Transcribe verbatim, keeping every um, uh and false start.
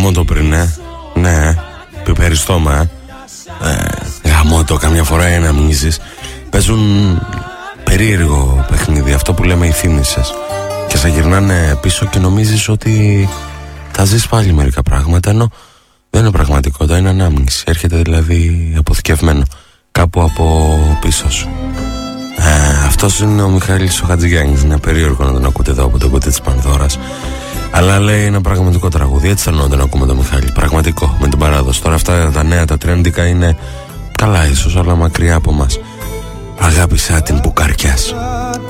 Γαμώ το πριν, ε. Ναι, πιπεριστό με, ε. ε Γαμώ το, καμιά φορά οι αναμνήσεις παίζουν περίεργο παιχνίδι. Αυτό που λέμε οι θύμησες. Και σε γυρνάνε πίσω και νομίζεις ότι θα ζεις πάλι μερικά πράγματα, ενώ δεν είναι πραγματικότητα, είναι ανάμνηση. Έρχεται δηλαδή αποθηκευμένο κάπου από πίσω σου. ε, Αυτός είναι ο Μιχάλης ο Χατζηγιάννης. Είναι περίεργο να τον ακούτε εδώ από το κουτί της Πανδώρας, αλλά λέει ένα πραγματικό τραγούδι. Έτσι θέλω να τον ακούμε τον Μιχάλη. Πραγματικό, με την παράδοση. Τώρα αυτά τα νέα, τα τρέντικα είναι καλά ίσως, αλλά μακριά από μας. Αγάπησα την που καρκιάς.